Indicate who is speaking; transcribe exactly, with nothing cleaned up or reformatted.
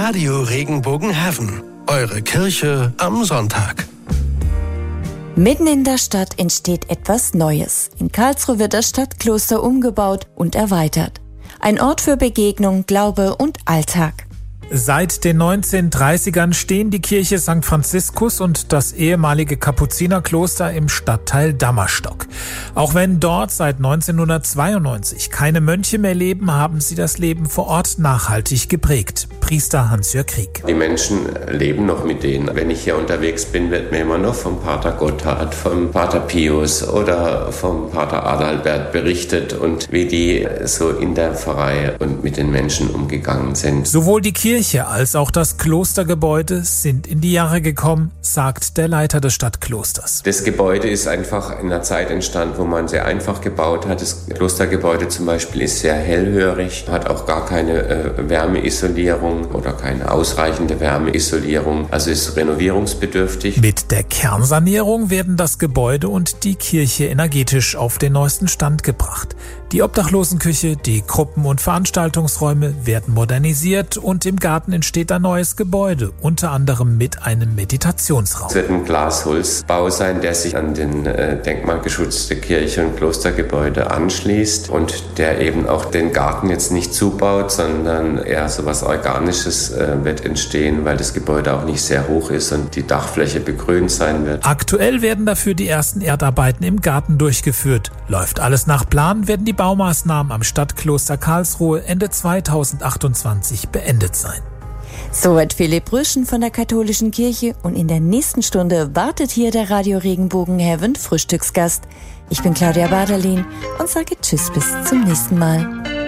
Speaker 1: Radio Regenbogen Heaven. Eure Kirche am Sonntag.
Speaker 2: Mitten in der Stadt entsteht etwas Neues. In Karlsruhe wird das Stadtkloster umgebaut und erweitert. Ein Ort für Begegnung, Glaube und Alltag.
Speaker 3: Seit den neunzehnhundertdreißigern stehen die Kirche Sankt Franziskus und das ehemalige Kapuzinerkloster im Stadtteil Dammerstock. Auch wenn dort seit neunzehnhundertzweiundneunzig keine Mönche mehr leben, haben sie das Leben vor Ort nachhaltig geprägt. Priester Hans-Jörg Krieg.
Speaker 4: Die Menschen leben noch mit denen. Wenn ich hier unterwegs bin, wird mir immer noch vom Pater Gotthard, vom Pater Pius oder vom Pater Adalbert berichtet und wie die so in der Pfarrei und mit den Menschen umgegangen sind.
Speaker 3: Sowohl die Kirche als auch das Klostergebäude sind in die Jahre gekommen, sagt der Leiter des Stadtklosters.
Speaker 4: Das Gebäude ist einfach in einer Zeit entstanden, wo man sehr einfach gebaut hat. Das Klostergebäude zum Beispiel ist sehr hellhörig, hat auch gar keine äh, Wärmeisolierung oder keine ausreichende Wärmeisolierung, also ist renovierungsbedürftig.
Speaker 3: Mit der Kernsanierung werden das Gebäude und die Kirche energetisch auf den neuesten Stand gebracht. Die Obdachlosenküche, die Gruppen- und Veranstaltungsräume werden modernisiert und im Garten entsteht ein neues Gebäude, unter anderem mit einem Meditationsraum.
Speaker 4: Es wird ein Glasholzbau sein, der sich an den äh, denkmalgeschützte Kirche- und Klostergebäude anschließt und der eben auch den Garten jetzt nicht zubaut, sondern eher so was Organisches äh, wird entstehen, weil das Gebäude auch nicht sehr hoch ist und die Dachfläche begrünt sein wird.
Speaker 3: Aktuell werden dafür die ersten Erdarbeiten im Garten durchgeführt. Läuft alles nach Plan, werden die Baumaßnahmen am Stadtkloster Karlsruhe Ende zweitausendachtundzwanzig beendet sein.
Speaker 2: Soweit Philipp Rüschen von der Katholischen Kirche und in der nächsten Stunde wartet hier der Radio Regenbogen Heaven Frühstücksgast. Ich bin Claudia Baderlin und sage Tschüss bis zum nächsten Mal.